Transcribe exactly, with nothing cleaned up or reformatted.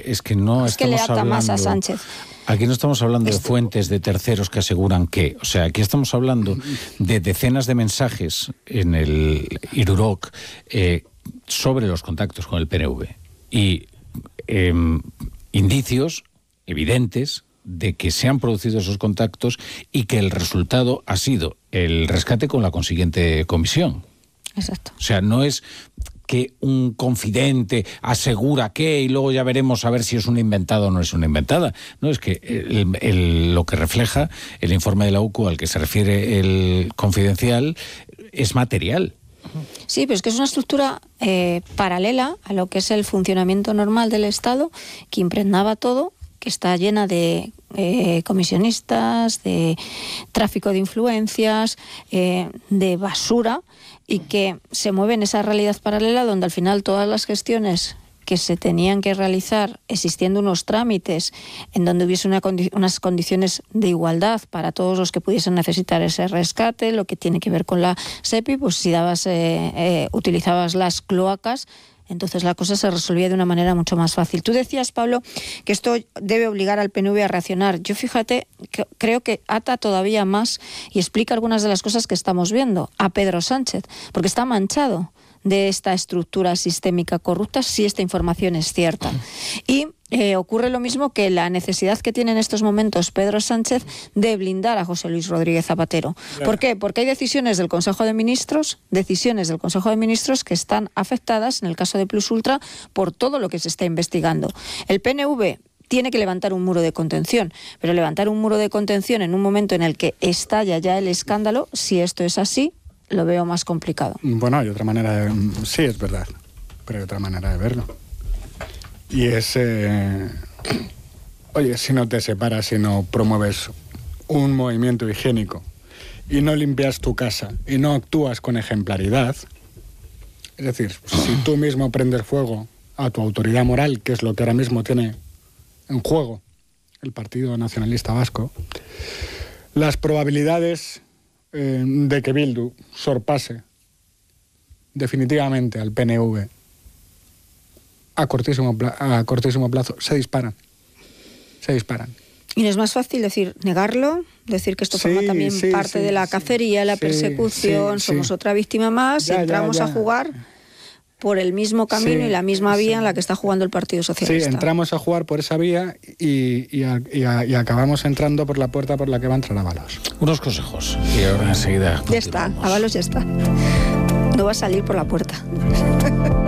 es que no es estamos que le ata hablando... más a Sánchez. Aquí no estamos hablando Esto... de fuentes de terceros que aseguran que, o sea, aquí estamos hablando de decenas de mensajes en el Iruroc eh, sobre los contactos con el P N V y eh, indicios evidentes de que se han producido esos contactos y que el resultado ha sido el rescate con la consiguiente comisión. Exacto. O sea, no es que un confidente asegura que y luego ya veremos a ver si es una inventada o no es una inventada. No, es que el, el, lo que refleja el informe de la U C U al que se refiere el Confidencial es material. Sí, pero es que es una estructura eh, paralela a lo que es el funcionamiento normal del Estado, que impregnaba todo, que está llena de eh, comisionistas, de tráfico de influencias, eh, de basura, y que se mueve en esa realidad paralela donde al final todas las gestiones que se tenían que realizar, existiendo unos trámites en donde hubiese una condi- unas condiciones de igualdad para todos los que pudiesen necesitar ese rescate, lo que tiene que ver con la SEPI, pues si dabas, eh, eh, utilizabas las cloacas, entonces la cosa se resolvía de una manera mucho más fácil. Tú decías, Pablo, que esto debe obligar al P N V a reaccionar. Yo, fíjate, que creo que ata todavía más y explica algunas de las cosas que estamos viendo a Pedro Sánchez, porque está manchado de esta estructura sistémica corrupta si esta información es cierta. Y eh, ocurre lo mismo que la necesidad que tiene en estos momentos Pedro Sánchez de blindar a José Luis Rodríguez Zapatero. Claro. ¿Por qué? Porque hay decisiones del Consejo de Ministros, decisiones del Consejo de Ministros que están afectadas, en el caso de Plus Ultra, por todo lo que se está investigando. El P N V tiene que levantar un muro de contención, pero levantar un muro de contención en un momento en el que estalla ya el escándalo, si esto es así, lo veo más complicado. Bueno, hay otra manera de... Sí, es verdad, pero hay otra manera de verlo. Y es... Eh... Oye, si no te separas, si no promueves un movimiento higiénico y no limpias tu casa y no actúas con ejemplaridad, es decir, si tú mismo prendes fuego a tu autoridad moral, que es lo que ahora mismo tiene en juego el Partido Nacionalista Vasco, las probabilidades eh, de que Bildu sorpase definitivamente al P N V a cortísimo, pla- a cortísimo plazo se disparan. Se disparan. Y no es más fácil decir, negarlo, decir que esto sí, forma también sí, parte sí, de la sí, cacería, la sí, persecución, sí, somos sí. otra víctima más, Ya, y entramos ya, a ya. jugar por el mismo camino Sí, y la misma vía sí. en la que está jugando el Partido Socialista. Sí, entramos a jugar por esa vía y, y, a- y, a- y acabamos entrando por la puerta por la que va a entrar Ábalos. Unos consejos y ahora enseguida Ya está, continuamos. Ábalos ya está. No va a salir por la puerta.